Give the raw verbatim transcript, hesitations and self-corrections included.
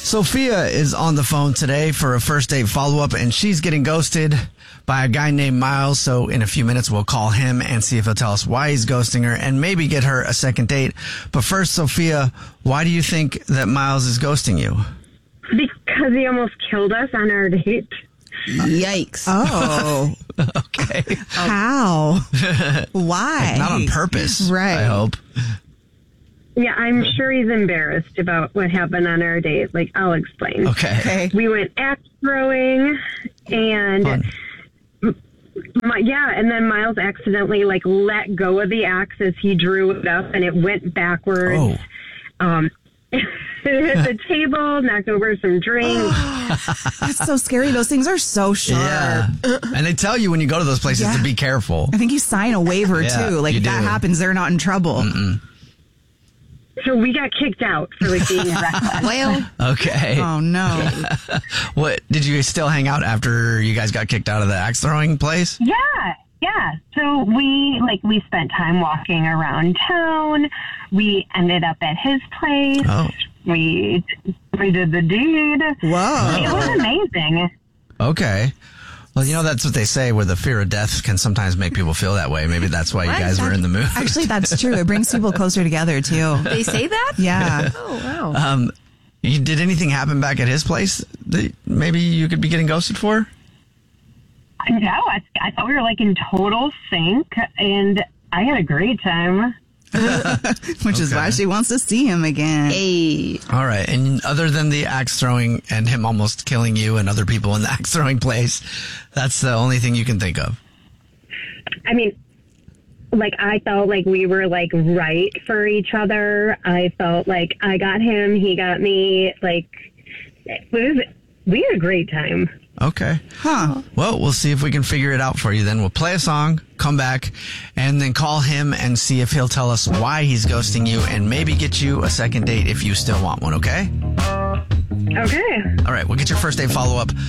Sophia is on the phone today for a first date follow-up, and she's getting ghosted by a guy named Miles. So in a few minutes, we'll call him and see if he'll tell us why he's ghosting her and maybe get her a second date. But first, Sophia, why do you think that Miles is ghosting you? Because he almost killed us on our date. Yikes. Oh. Okay. How? Why? Like, not on purpose, Right. I hope. Yeah, I'm sure he's embarrassed about what happened on our date. Like, I'll explain. Okay. Okay. We went axe throwing, and Fun. my, yeah, and then Miles accidentally like let go of the axe as he drew it up, and it went backwards. Oh. Um, it hit the table, knocked over some drinks. That's so scary. Those things are so sharp. Yeah. And they tell you when you go to those places Yeah. to be careful. I think you sign a waiver, Yeah, too. Like, you if that do. happens, they're not in trouble. Mm-mm. So we got kicked out for like being reckless. Well, Okay. Oh, no. What, did you still hang out after you guys got kicked out of the axe throwing place? Yeah, yeah. So we like we spent time walking around town. We ended up at his place. Oh. We we did the deed. Whoa. It was amazing. Okay. Well, you know, that's what they say, where the fear of death can sometimes make people feel that way. Maybe that's why you guys were in the mood. Actually, that's true. It brings people closer together, too. they say that? Yeah. Oh, wow. Um, you, did anything happen back at his place that maybe you could be getting ghosted for? No, I, I thought we were like in total sync, and I had a great time. Which is Okay. why she wants to see him again. Hey. All right. And other than the axe throwing and him almost killing you and other people in the axe throwing place, that's the only thing you can think of. I mean, like I felt like we were like right for each other. I felt like I got him, he got me. Like it was, we had a great time. Okay. Huh. Well, we'll see if we can figure it out for you. Then we'll play a song, come back, and then call him and see if he'll tell us why he's ghosting you and maybe get you a second date if you still want one, okay? Okay. All right, we'll get your first date follow-up